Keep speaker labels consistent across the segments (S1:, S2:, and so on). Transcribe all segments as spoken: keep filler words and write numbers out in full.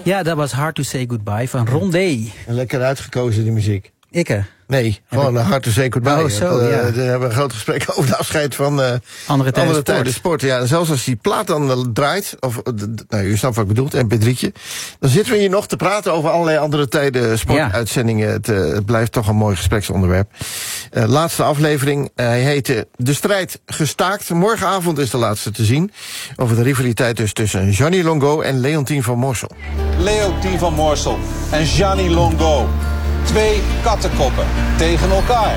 S1: Ja, dat was Hard to Say Goodbye van Rondé.
S2: Lekker uitgekozen, die muziek.
S1: Ikke?
S2: Nee, gewoon een Hard to Say Goodbye.
S1: Oh, zo,
S2: uh,
S1: ja.
S2: We hebben een groot gesprek over de afscheid van uh,
S1: andere tijden
S2: andere tijden
S1: sport.
S2: sport. Ja, en zelfs als die plaat dan uh, draait, of uh, nou, u snapt wat ik bedoel, M P drietje, dan zitten we hier nog te praten over allerlei andere tijden sportuitzendingen. Ja. Het, uh, het blijft toch een mooi gespreksonderwerp. Uh, laatste aflevering, uh, hij heette De Strijd Gestaakt. Morgenavond is de laatste te zien. Over de rivaliteit dus tussen Gianni Longo en Leontien van Moorsel.
S3: Leontien van Moorsel en Gianni Longo. Twee kattenkoppen tegen elkaar.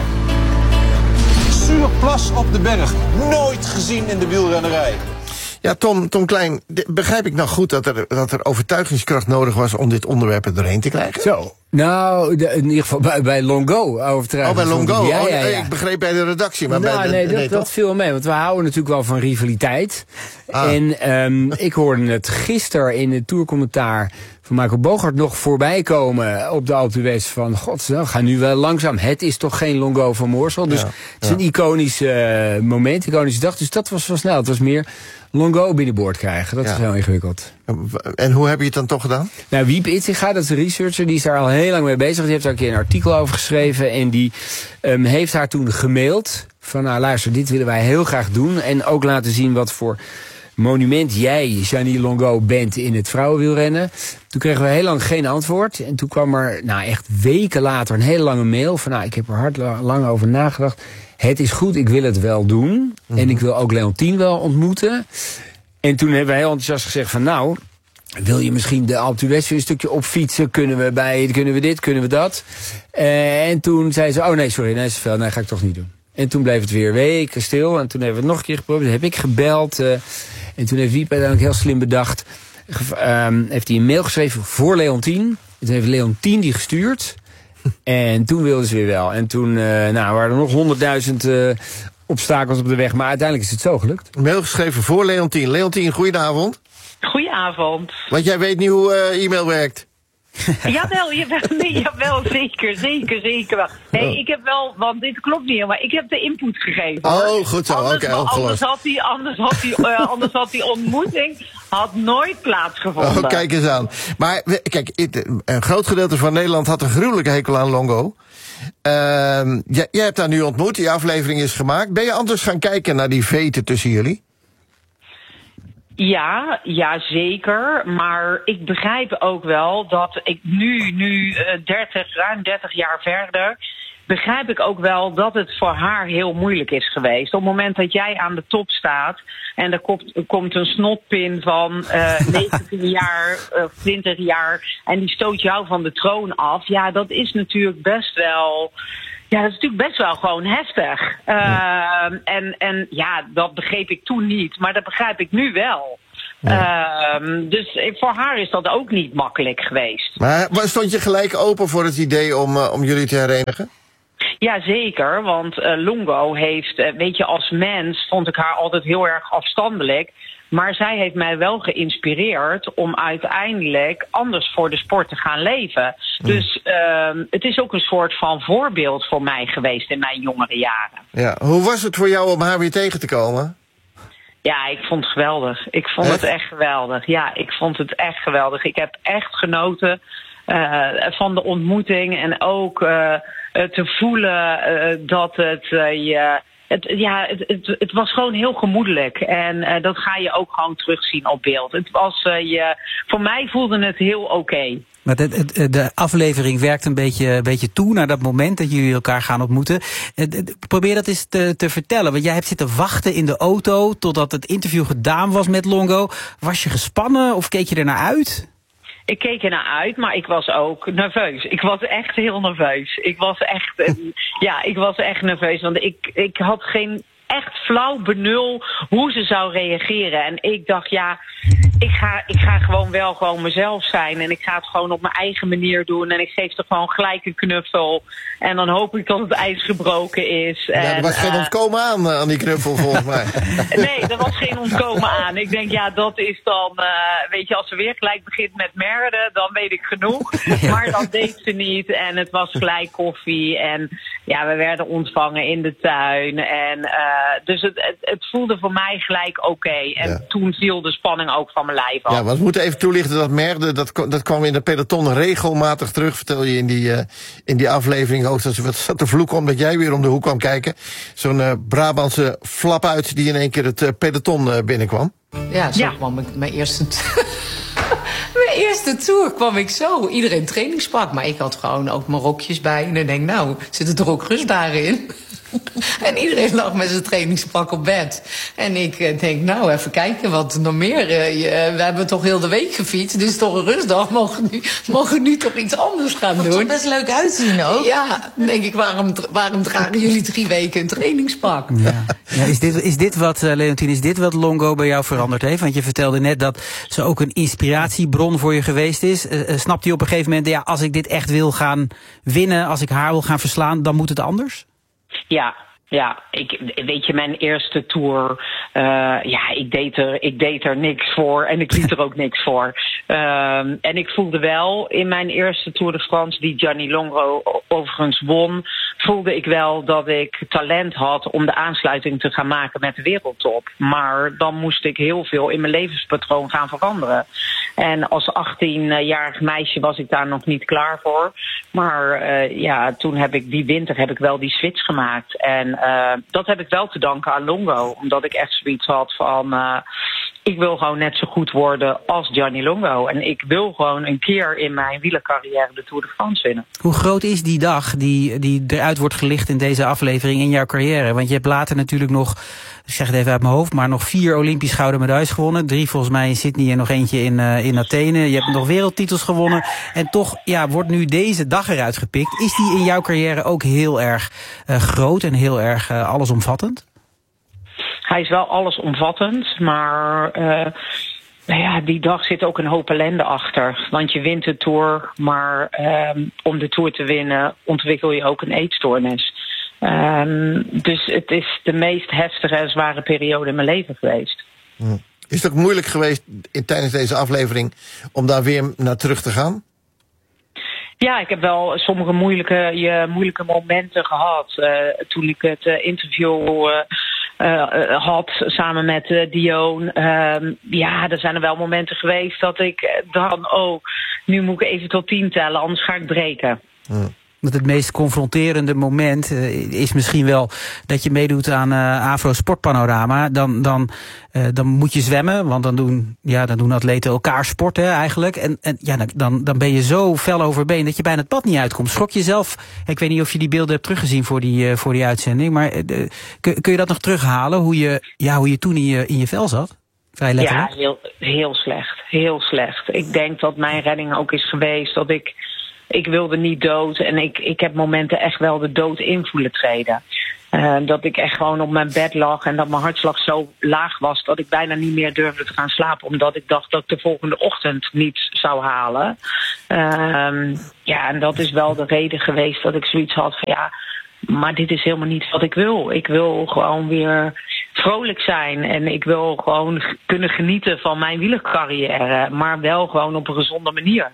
S3: Zuurplas op de berg. Nooit gezien in de wielrennerij.
S2: Ja, Tom, Tom Klein, begrijp ik nou goed dat er, dat er overtuigingskracht nodig was om dit onderwerp er doorheen te krijgen?
S4: Zo. Nou, de, in ieder geval bij, bij Longo overtuiging.
S2: Oh, bij Longo?
S4: Ja, ja, ja.
S2: Oh, ik begreep bij de redactie, maar
S4: nou,
S2: bij de...
S4: nee, dat,
S2: nee,
S4: dat viel mee, want we houden natuurlijk wel van rivaliteit.
S2: Ah.
S4: En um, ik hoorde het gisteren in het tourcommentaar van Michael Bogert nog voorbij komen op de Alpe d'Huez van, god, we gaan nu wel langzaam. Het is toch geen Longo van Moorsel? Dus
S2: ja,
S4: het is
S2: ja.
S4: een iconisch uh, moment, iconische dag. Dus dat was wel snel. Het was meer Longo binnenboord krijgen. Dat
S2: ja.
S4: is heel ingewikkeld.
S2: En hoe heb je het dan toch gedaan?
S4: Nou, Wiep Itzinga, dat is een researcher, die is daar al heel lang mee bezig. Die heeft daar een keer een artikel over geschreven. En die um, heeft haar toen gemaild van, nou luister, dit willen wij heel graag doen. En ook laten zien wat voor monument jij, Gianni Longo, bent in het vrouwenwielrennen. Toen kregen we heel lang geen antwoord. En toen kwam er, nou echt weken later, een hele lange mail van, nou, ik heb er hard lang over nagedacht. Het is goed, ik wil het wel doen. Mm-hmm. En ik wil ook Leontien wel ontmoeten. En toen hebben we heel enthousiast gezegd van, nou, wil je misschien de Alpe d'Huez weer een stukje opfietsen? Kunnen we bij, kunnen we dit, kunnen we dat? Uh, en toen zei ze, oh nee, sorry, nee, is te veel, nee, ga ik toch niet doen. En toen bleef het weer weken stil. En toen hebben we het nog een keer geprobeerd. Toen heb ik gebeld. Uh, en toen heeft Wiep uiteindelijk heel slim bedacht. Uh, heeft hij een mail geschreven voor Leontien. En toen heeft Leontien die gestuurd. En toen wilden ze weer wel. En toen uh, nou, waren er nog honderdduizend uh, obstakels op de weg. Maar uiteindelijk is het zo gelukt.
S2: Een mail geschreven voor Leontien. Leontien, goedenavond.
S5: Goedenavond.
S2: Want jij weet niet hoe uh, e-mail werkt.
S5: Jawel, jawel, nee, jawel, zeker, zeker, zeker wel. Nee, ik heb wel, want dit klopt niet, maar ik heb de input gegeven. Hoor.
S2: Oh, goed zo, oké,
S5: okay, anders had die, anders had die, uh, anders had die ontmoeting had nooit plaatsgevonden.
S2: Oh, kijk eens aan. Maar kijk, een groot gedeelte van Nederland had een gruwelijke hekel aan Longo. Uh, jij, jij hebt haar nu ontmoet, die aflevering is gemaakt. Ben je anders gaan kijken naar die veten tussen jullie?
S5: Ja, ja, zeker. Maar ik begrijp ook wel dat ik nu, nu dertig, ruim dertig jaar verder, begrijp ik ook wel dat het voor haar heel moeilijk is geweest. Op het moment dat jij aan de top staat en er komt, komt een snotpin van uh, negentien jaar, uh, twintig jaar en die stoot jou van de troon af. Ja, dat is natuurlijk best wel... Ja, dat is natuurlijk best wel gewoon heftig. Uh, en, en ja, dat begreep ik toen niet, maar dat begrijp ik nu wel. Ja. Uh, dus voor haar is dat ook niet makkelijk geweest.
S2: Maar stond je gelijk open voor het idee om, uh, om jullie te herenigen?
S5: Ja, zeker, want uh, Longo heeft, uh, weet je, als mens vond ik haar altijd heel erg afstandelijk. Maar zij heeft mij wel geïnspireerd om uiteindelijk anders voor de sport te gaan leven. Mm. Dus uh, het is ook een soort van voorbeeld voor mij geweest in mijn jongere jaren.
S2: Ja, hoe was het voor jou om haar weer tegen te komen?
S5: Ja, ik vond het geweldig. Ik vond echt? het echt geweldig. Ja, ik vond het echt geweldig. Ik heb echt genoten uh, van de ontmoeting en ook uh, te voelen uh, dat het uh, je... Het, ja, het, het, het was gewoon heel gemoedelijk. En uh, dat ga je ook gewoon terugzien op beeld. Het was, uh, je, voor mij voelde het heel oké. Okay.
S1: Maar de, de, de aflevering werkt een beetje, een beetje toe naar dat moment dat jullie elkaar gaan ontmoeten. Probeer dat eens te, te vertellen. Want jij hebt zitten wachten in de auto totdat het interview gedaan was met Longo. Was je gespannen of keek je er naar uit?
S5: Ik keek er naar uit, maar ik was ook nerveus. Ik was echt heel nerveus. Ik was echt, ja, ik was echt nerveus. Want ik, ik had geen echt flauw benul hoe ze zou reageren. En ik dacht, ja, ik ga, ik ga gewoon wel gewoon mezelf zijn. En ik ga het gewoon op mijn eigen manier doen. En ik geef er gewoon gelijk een knuffel. En dan hoop ik dat het ijs gebroken is.
S2: Ja, er was
S5: en,
S2: geen
S5: uh,
S2: ontkomen aan, aan die knuffel volgens mij.
S5: Nee, er was geen ontkomen aan. Ik denk, ja, dat is dan, uh, weet je, als ze weer gelijk begint met merden, dan weet ik genoeg. Ja. Maar dat deed ze niet. En het was gelijk koffie. En ja, we werden ontvangen in de tuin. En uh, dus het, het, het voelde voor mij gelijk oké. Okay. En ja. toen viel de spanning ook van mijn lijf af.
S2: Ja, want we moeten even toelichten dat Merde, dat, dat kwam in de peloton regelmatig terug, vertel je in die, uh, in die aflevering ook. Dat ze zat te vloeken omdat jij weer om de hoek kwam kijken. Zo'n uh, Brabantse flap uit die in één keer het uh, peloton uh, binnenkwam.
S6: Ja, zo
S5: Ja.
S6: kwam ik mijn eerste... Mijn eerste tour kwam ik zo. Iedereen trainingspak, maar ik had gewoon ook mijn rokjes bij. En ik denk, nou, zitten er ook rustdagen in? En iedereen lag met zijn trainingspak op bed. En ik uh, denk, nou, even kijken wat nog meer. Uh, je, we hebben toch heel de week gefietst. Dit is toch een rustdag. Mogen nu, mogen nu toch iets anders gaan doen?
S7: Het moet er best leuk uitzien ook.
S6: Ja, dan denk ik, waarom, waarom dragen jullie drie weken een trainingspak?
S1: Ja. Ja, is, dit, is dit wat, uh, Leontien, is dit wat Longo bij jou veranderd heeft? Want je vertelde net dat ze ook een inspiratiebron voor je geweest is. Uh, uh, snapt u op een gegeven moment, ja, als ik dit echt wil gaan winnen, als ik haar wil gaan verslaan, dan moet het anders?
S5: Ja, ja. Ik, weet je, mijn eerste tour, uh, ja, ik deed, er, ik deed er niks voor en ik liet er ook niks voor. Um, en ik voelde wel in mijn eerste Tour de France, die Gianni Longo overigens won, voelde ik wel dat ik talent had om de aansluiting te gaan maken met de wereldtop. Maar dan moest ik heel veel in mijn levenspatroon gaan veranderen. En als achttienjarig meisje was ik daar nog niet klaar voor. Maar uh, ja, toen heb ik die winter heb ik wel die switch gemaakt. En uh, dat heb ik wel te danken aan Longo. Omdat ik echt zoiets had van, uh, ik wil gewoon net zo goed worden als Gianni Longo. En ik wil gewoon een keer in mijn wielercarrière de Tour de France winnen.
S1: Hoe groot is die dag die, die eruit wordt gelicht in deze aflevering in jouw carrière? Want je hebt later natuurlijk nog, ik zeg het even uit mijn hoofd, maar nog vier Olympisch gouden medailles gewonnen. Drie volgens mij in Sydney en nog eentje in, uh, in Athene. Je hebt nog wereldtitels gewonnen. En toch ja, wordt nu deze dag eruit gepikt. Is die in jouw carrière ook heel erg uh, groot en heel erg uh, allesomvattend?
S5: Hij is wel allesomvattend, maar uh, nou ja, die dag zit ook een hoop ellende achter. Want je wint de Tour, maar um, om de Tour te winnen ontwikkel je ook een eetstoornis. Um, dus het is de meest heftige en zware periode in mijn leven geweest.
S2: Hmm. Is het ook moeilijk geweest in, tijdens deze aflevering om daar weer naar terug te gaan?
S5: Ja, ik heb wel sommige moeilijke, je, moeilijke momenten gehad. Uh, toen ik het uh, interview uh, uh, had samen met uh, Dion. Uh, ja, er zijn er wel momenten geweest dat ik dan, oh, nu moet ik even tot tien tellen, anders ga ik breken.
S2: Hmm.
S1: Dat het meest confronterende moment uh, is misschien wel dat je meedoet aan uh, Avro Sportpanorama. Dan, dan, uh, dan moet je zwemmen, want dan doen, ja, dan doen atleten elkaar sporten eigenlijk. En, en ja, dan, dan ben je zo fel overbeen dat je bijna het pad niet uitkomt. Schrok je zelf, ik weet niet of je die beelden hebt teruggezien voor die, uh, voor die uitzending. Maar uh, kun, kun je dat nog terughalen, hoe je, ja, hoe je toen in je, in je vel zat? Vrij letterlijk.
S5: Ja, heel, heel slecht. Heel slecht. Ik denk dat mijn redding ook is geweest dat ik... Ik wilde niet dood en ik, ik heb momenten echt wel de dood in voelen treden. Uh, dat ik echt gewoon op mijn bed lag en dat mijn hartslag zo laag was dat ik bijna niet meer durfde te gaan slapen. Omdat ik dacht dat ik de volgende ochtend niets zou halen. Uh, ja, en dat is wel de reden geweest dat ik zoiets had van ja, maar dit is helemaal niet wat ik wil. Ik wil gewoon weer vrolijk zijn en ik wil gewoon kunnen genieten van mijn wielercarrière. Maar wel gewoon op een gezonde manier.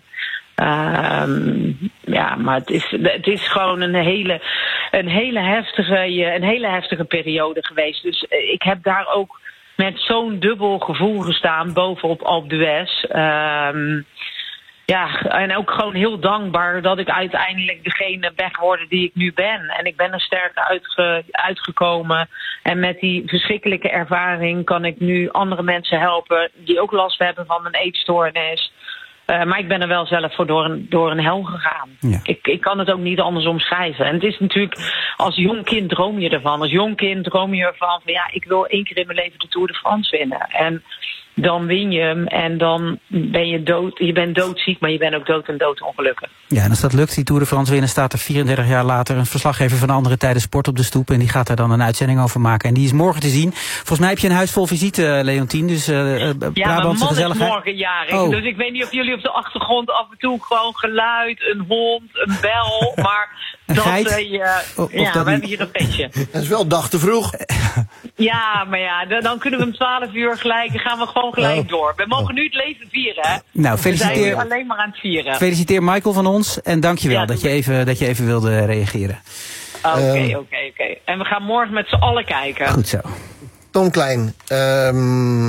S5: Um, ja, maar het is, het is gewoon een hele, een, hele heftige, een hele heftige periode geweest. Dus ik heb daar ook met zo'n dubbel gevoel gestaan bovenop Alpe d'Huez. Um, ja, en ook gewoon heel dankbaar dat ik uiteindelijk degene ben geworden die ik nu ben. En ik ben er sterker uitge, uitgekomen. En met die verschrikkelijke ervaring kan ik nu andere mensen helpen die ook last hebben van een eetstoornis. Uh, maar ik ben er wel zelf voor door een, door een hel gegaan. Ja. Ik, ik kan het ook niet anders omschrijven. En het is natuurlijk, als jong kind droom je ervan. Als jong kind droom je ervan van ja, ik wil één keer in mijn leven de Tour de France winnen. En dan win je hem en dan ben je dood. Je bent doodziek, maar je bent ook dood en doodongelukkig.
S1: Ja, en als dat lukt, die Tour de France winnen, staat er vierendertig jaar later een verslaggever van Andere Tijden Sport op de stoep. En die gaat daar dan een uitzending over maken. En die is morgen te zien. Volgens mij heb je een huis vol visite, Leontien. Dus uh,
S5: ja,
S1: Brabantse gezelligheid.
S5: Ja, mijn man is morgen jarig. Oh. Dus ik weet niet of jullie op de achtergrond af en toe gewoon geluid, een hond, een bel. Maar
S1: een
S5: dat
S1: geit?
S5: Uh, ja, of, of ja we hebben hier een petje.
S2: Dat is wel dag te vroeg.
S5: Ja, maar ja, dan kunnen we om twaalf uur gelijk, gaan we gewoon gelijk oh. door. We mogen nu het leven vieren, hè?
S1: Nou, feliciteer.
S5: We zijn nu alleen maar aan het vieren.
S1: Feliciteer Michael van ons en dankjewel ja, dat, je even, dat je even wilde reageren.
S5: Oké, oké, oké. En we gaan morgen met z'n allen kijken.
S1: Goed zo.
S2: Tom Klein, um,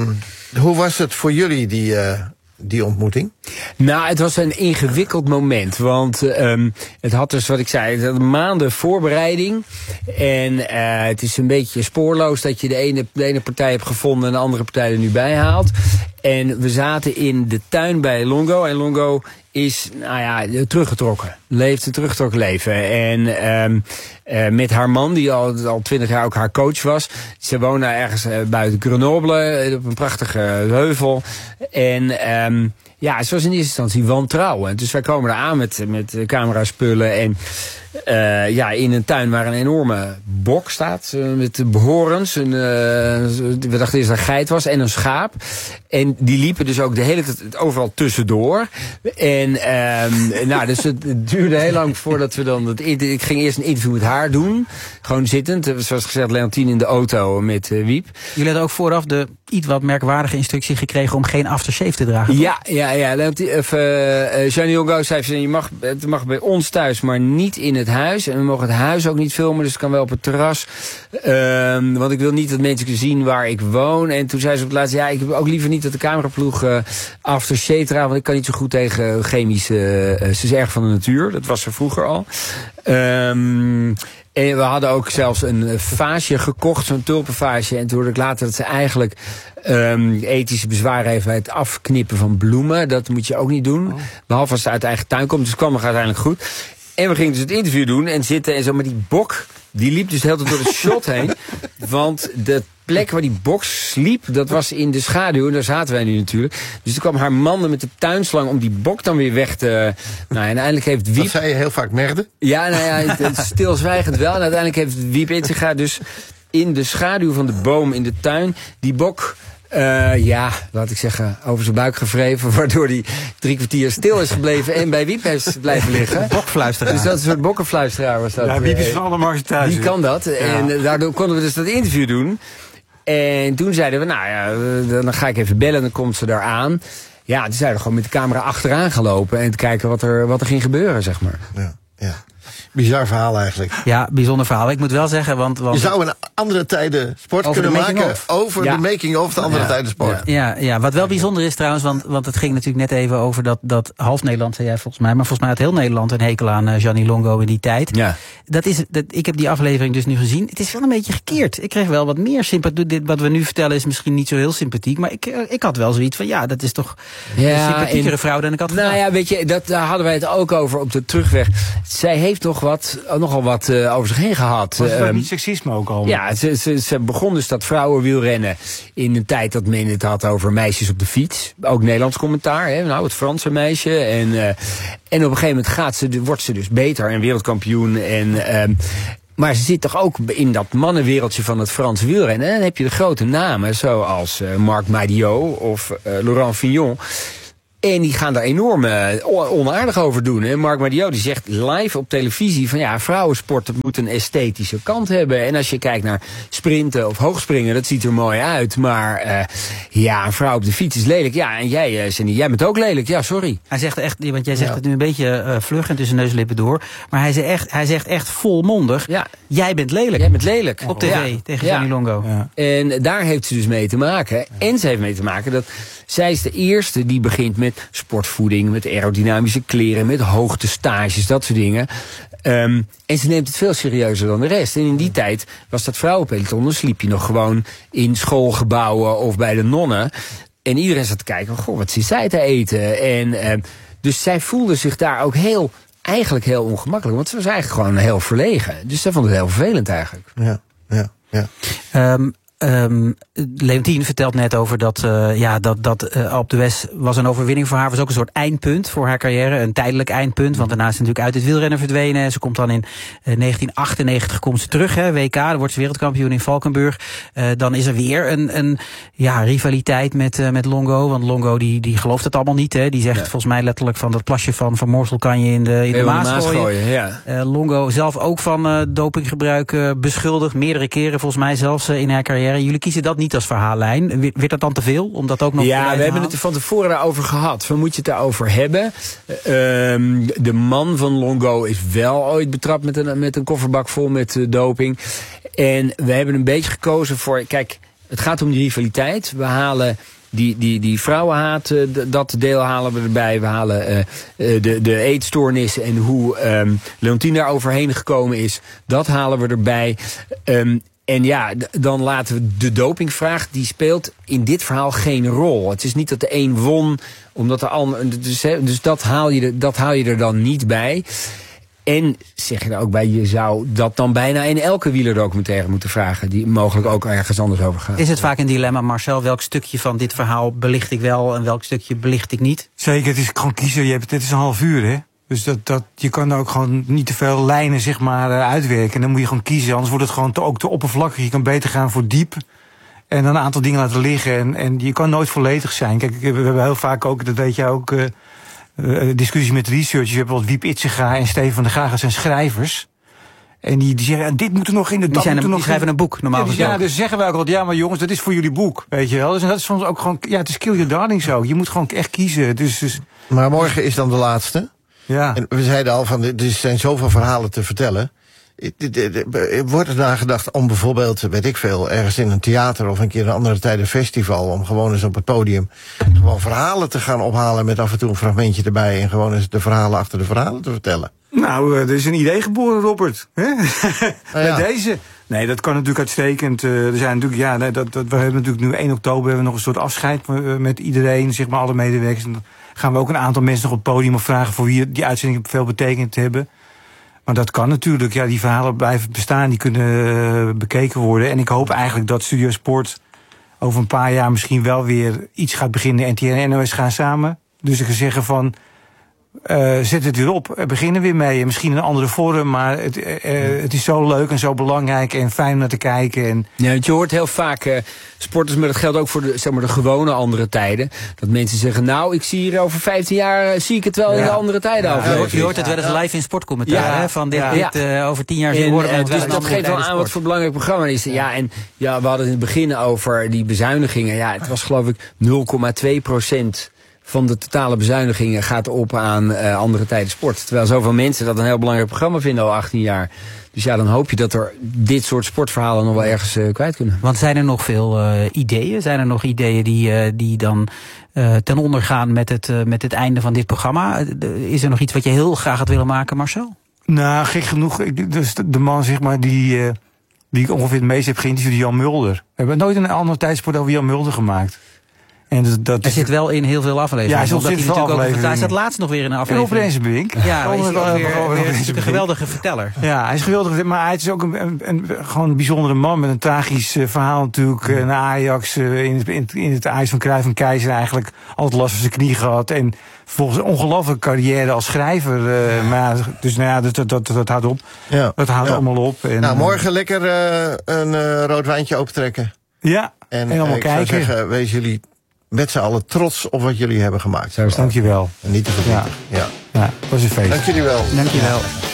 S2: Hoe was het voor jullie, die, uh, die ontmoeting?
S4: Nou, het was een ingewikkeld moment. Want um, het had dus, wat ik zei, het had maanden voorbereiding. En uh, het is een beetje spoorloos dat je de ene, de ene partij hebt gevonden en de andere partij er nu bij haalt. En we zaten in de tuin bij Longo. En Longo is, nou ja, teruggetrokken. Leeft een teruggetrokken leven. En um, uh, met haar man, die al al twintig jaar ook haar coach was. Ze wonen ergens uh, buiten Grenoble, op een prachtige heuvel. En um, ja, ze was in eerste instantie wantrouwen. Dus wij komen eraan met, met cameraspullen en uh, ja, in een tuin waar een enorme bok staat uh, met horens. Een, uh, we dachten eerst dat een geit was en een schaap. En die liepen dus ook de hele tijd overal tussendoor. En um, nou, dus het duurde heel lang voordat we dan... Het, ik ging eerst een interview met haar doen. Gewoon zittend. Zoals gezegd, Leontien in de auto met uh, Wiep.
S1: Jullie hadden ook vooraf de iets wat merkwaardige instructie gekregen om geen aftershave te dragen.
S4: Ja, ja, ja. Leontien, of, uh, Gianni Longo zei, je mag, het mag bij ons thuis, maar niet in het huis. En we mogen het huis ook niet filmen, dus het kan wel op het terras. Um, want ik wil niet dat mensen kunnen zien waar ik woon. En toen zei ze op het laatst, ja, ik heb ook liever niet dat de cameraploeg uh, aftershave draagt, want ik kan niet zo goed tegen chemische... Uh, ze is erg van de natuur, dat was ze vroeger al. Um, En we hadden ook zelfs een vaasje gekocht, zo'n tulpenvaasje. En toen hoorde ik later dat ze eigenlijk um, ethische bezwaren heeft bij het afknippen van bloemen. Dat moet je ook niet doen. Oh. Behalve als het uit eigen tuin komt. Dus het kwam nog uiteindelijk goed. En we gingen dus het interview doen en zitten en zo. Maar die bok, die liep dus de hele tijd door de shot heen. Want de plek waar die bok sliep, dat was in de schaduw. En daar zaten wij nu natuurlijk. Dus toen kwam haar man met de tuinslang om die bok dan weer weg te... Nou, en uiteindelijk heeft Wiep...
S2: Dat zei je heel vaak merde?
S4: Ja, nou ja, het, het stilzwijgend wel. En uiteindelijk heeft Wiep Inziga dus in de schaduw van de boom in de tuin die bok... Uh, ja, laat ik zeggen, over zijn buik gewreven, waardoor hij drie kwartier stil is gebleven en bij Wiep is blijven liggen.
S1: Bokfluisteraar.
S4: Dus dat is een soort bokkenfluisteraar was dat.
S7: Ja, Wiep is van allemaal thuis.
S4: Die kan dat. Ja. En daardoor konden we dus dat interview doen. En toen zeiden we, nou ja, dan ga ik even bellen, dan komt ze daar aan. Ja, toen zijn we gewoon met de camera achteraan gelopen en te kijken wat er, wat er ging gebeuren, zeg maar.
S2: Ja, ja. Bizar verhaal eigenlijk.
S1: Ja, bijzonder verhaal. Ik moet wel zeggen, want... want
S2: je zou een andere tijden sport
S1: over
S2: kunnen maken
S1: of.
S2: over
S4: ja.
S2: de making-of de andere
S4: ja.
S2: tijden sport.
S1: Ja, ja, ja, wat wel bijzonder is trouwens, want, want het ging natuurlijk net even over dat, dat half Nederland, zei jij volgens mij, maar volgens mij had heel Nederland een hekel aan uh, Gianni Longo in die tijd.
S4: Ja.
S1: Dat is, dat, ik heb die aflevering dus nu gezien. Het is wel een beetje gekeerd. Ik kreeg wel wat meer sympathie. Dit wat we nu vertellen is misschien niet zo heel sympathiek, maar ik, ik had wel zoiets van, ja, dat is toch ja, een sympathiekere en, vrouw dan ik had
S4: nou
S1: gedacht.
S4: Ja, weet je, dat, daar hadden wij het ook over op de terugweg. Zij heeft toch wat, nogal wat uh, over zich heen gehad.
S7: Was het
S4: um,
S7: ook niet seksisme ook al?
S4: Ja, ze, ze, ze begon dus dat vrouwenwielrennen in een tijd dat men het had over meisjes op de fiets. Ook Nederlands commentaar, hè? Nou, het Franse meisje. En, uh, en op een gegeven moment gaat ze, wordt ze dus beter en wereldkampioen. En, um, maar ze zit toch ook in dat mannenwereldje van het Frans wielrennen. En dan heb je de grote namen, zoals uh, Marc Madiot of uh, Laurent Fignon. En die gaan daar enorm uh, onaardig over doen. Hè? Marc Madiot die zegt live op televisie van ja, vrouwensport moet een esthetische kant hebben. En als je kijkt naar sprinten of hoogspringen, dat ziet er mooi uit. Maar uh, ja, een vrouw op de fiets is lelijk. Ja, en jij, uh, Cindy, jij bent ook lelijk. Ja, sorry.
S1: Hij zegt echt, want jij zegt
S4: ja.
S1: het nu een beetje uh, vlug en tussen neus en lippen door. Maar hij zegt echt, hij zegt echt volmondig,
S4: ja.
S1: jij bent lelijk.
S4: Jij bent lelijk.
S1: Op tv, ja. tegen Gianni ja. Longo.
S4: Ja. En daar heeft ze dus mee te maken. En ze heeft mee te maken dat zij is de eerste die begint met sportvoeding, met aerodynamische kleren, met hoogtestages, dat soort dingen. Um, en ze neemt het veel serieuzer dan de rest. En in die tijd was dat vrouwenpeloton, dan sliep je nog gewoon in schoolgebouwen of bij de nonnen. En iedereen zat te kijken, goh, wat zit zij te eten? En um, dus zij voelde zich daar ook heel, eigenlijk heel ongemakkelijk. Want ze was eigenlijk gewoon heel verlegen. Dus zij vond het heel vervelend eigenlijk.
S2: Ja, ja, ja.
S1: Um, Um, Leontien vertelt net over dat, uh, ja, dat, dat uh, Alpe d'Huez was een overwinning voor haar. Was ook een soort eindpunt voor haar carrière. Een tijdelijk eindpunt. Want daarna is ze natuurlijk uit het wielrennen verdwenen. Ze komt dan in uh, negentien achtennegentig komt ze terug. Hè, W K. Dan wordt ze wereldkampioen in Valkenburg. Uh, dan is er weer een, een ja, rivaliteit met, uh, met Longo. Want Longo die, die gelooft het allemaal niet. Hè. Die zegt ja. volgens mij letterlijk van dat plasje van Van Moorsel kan je in de, in de Maas, Maas gooien. gooien
S4: ja.
S1: uh, Longo zelf ook van uh, dopinggebruik uh, beschuldigd. Meerdere keren volgens mij zelfs uh, in haar carrière. Jullie kiezen dat niet als verhaallijn. Werd dat dan te veel? Om dat ook nog
S4: ja, we hebben het er van tevoren daarover gehad. Waar moet je het daarover hebben? Um, de man van Longo is wel ooit betrapt met een, met een kofferbak vol met uh, doping. En we hebben een beetje gekozen voor... Kijk, het gaat om die rivaliteit. We halen die, die, die vrouwenhaat, uh, d- dat deel halen we erbij. We halen uh, uh, de, de eetstoornissen en hoe um, Leontien daar overheen gekomen is. Dat halen we erbij. Um, En ja, d- dan laten we de dopingvraag, die speelt in dit verhaal geen rol. Het is niet dat de een won, omdat de ander. Dus, hè, dus dat, haal je er, dat haal je er dan niet bij. En zeg je er ook bij, je zou dat dan bijna in elke wielerdocumentaire moeten vragen, die mogelijk ook ergens anders over gaat.
S1: Is het vaak een dilemma, Marcel? Welk stukje van dit verhaal belicht ik wel en welk stukje belicht ik niet?
S7: Zeker, het is gewoon kiezen. Je hebt, het is een half uur, hè? Dus dat, dat, je kan ook gewoon niet te veel lijnen zeg maar, uh, uitwerken. En dan moet je gewoon kiezen, anders wordt het gewoon te, ook te oppervlakkig. Je kan beter gaan voor diep en dan een aantal dingen laten liggen. En, en je kan nooit volledig zijn. Kijk, we hebben heel vaak ook, dat weet je ook, uh, uh, discussies met researchers. Je hebt bijvoorbeeld Wiep Itzega en Steven van der Graag, dat zijn schrijvers. En die, die zeggen, ja, dit moet er nog in, de
S1: Die, zijn een,
S7: nog
S1: die schrijven een boek, normaal
S7: ja,
S1: gesproken.
S7: ja, dus zeggen wij ook altijd, ja, maar jongens, dat is voor jullie boek, weet je wel. Dus dat is soms ook gewoon, ja, het is kill your darling zo. Je moet gewoon echt kiezen. Dus, dus
S2: Maar morgen is dan de laatste.
S7: ja.
S2: En we zeiden al, van, er zijn zoveel verhalen te vertellen. Wordt er nagedacht om bijvoorbeeld, weet ik veel, ergens in een theater of een keer een andere tijd een festival, om gewoon eens op het podium gewoon verhalen te gaan ophalen met af en toe een fragmentje erbij en gewoon eens de verhalen achter de verhalen te vertellen?
S7: Nou, uh, er is een idee geboren, Robert. Hè? Bij
S2: ja.
S7: deze. Nee, dat kan natuurlijk uitstekend. Uh, er zijn natuurlijk, ja, dat, dat, we hebben natuurlijk nu één oktober hebben we nog een soort afscheid uh, met iedereen, zeg maar alle medewerkers. En dan gaan we ook een aantal mensen nog op het podium vragen voor wie die uitzending veel betekend hebben. Maar dat kan natuurlijk. Ja, die verhalen blijven bestaan, die kunnen uh, bekeken worden. En ik hoop eigenlijk dat Studio Sport over een paar jaar misschien wel weer iets gaat beginnen. N T N en N O S gaan samen. Dus ik kan zeggen van, Uh, zet het weer op, er beginnen weer mee. Misschien in een andere vorm, maar het, uh, het is zo leuk en zo belangrijk en fijn om naar te kijken. En
S4: ja, want je hoort heel vaak uh, sporters, maar dat geldt ook voor de, zeg maar, de gewone andere tijden. Dat mensen zeggen, nou, ik zie hier over vijftien jaar, uh, zie ik het wel ja. in de andere tijden
S1: ja,
S4: over.
S1: Je hoort, je hoort het wel eens live in sportcommentaar, ja. hè, van dit,
S4: ja.
S1: dit uh, over tien jaar
S4: en,
S1: worden we het
S4: dus
S1: wel
S4: dat geeft wel aan wat voor een belangrijk programma is. Ja. ja, en ja, we hadden in het begin over die bezuinigingen. Ja, het was geloof ik nul komma twee procent van de totale bezuinigingen gaat op aan uh, andere tijden sport. Terwijl zoveel mensen dat een heel belangrijk programma vinden al achttien jaar. Dus ja, dan hoop je dat er dit soort sportverhalen nog wel ergens uh, kwijt kunnen.
S1: Want zijn er nog veel uh, ideeën? Zijn er nog ideeën die, uh, die dan uh, ten onder gaan met het, uh, met het einde van dit programma? Is er nog iets wat je heel graag had willen maken, Marcel?
S7: Nou, gek genoeg. Ik, dus de man zeg maar die, uh, die ik ongeveer het meest heb geïnterviewd, Jan Mulder. We hebben nooit een andere tijdsport over Jan Mulder gemaakt. En dat, dat
S1: hij zit wel in heel veel afleveringen.
S7: Ja, hij,
S1: omdat hij
S7: veel
S1: afleveringen. Ook, hij zat laatst nog weer in een aflevering.
S7: En op Rensenbrink.
S1: Ja, hij is ook weer, weer, weer een geweldige verteller.
S7: Ja, hij is geweldig. Maar hij is ook een, een, een, gewoon een bijzondere man met een tragisch uh, verhaal natuurlijk. Uh, naar Ajax, uh, in, het, in, in het Ajax van Cruijff en Keizer eigenlijk altijd last van zijn knie gehad. En volgens een ongelofelijke carrière als schrijver. Uh, maar, dus nou ja, dat, dat, dat, dat houdt op. Ja. Dat houdt ja. allemaal op. En,
S2: nou, morgen lekker uh, een uh, rood wijntje opentrekken.
S7: Ja,
S2: en,
S7: en allemaal
S2: ik
S7: kijken.
S2: zou zeggen, wees jullie met z'n allen trots op wat jullie hebben gemaakt.
S7: Zo, dank je wel.
S2: En niet te vergeten.
S7: Ja. Ja. ja, dat was een feest.
S2: Dank jullie wel.
S1: Dank je wel.